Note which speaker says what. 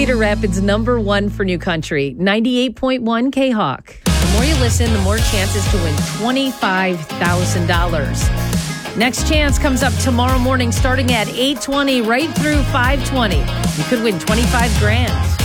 Speaker 1: Cedar Rapids #1 for new country, 98.1 K-Hawk. The more you listen, the more chances to win $25,000. Next chance comes up tomorrow morning starting at 8:20 right through 5:20. You could win $25,000.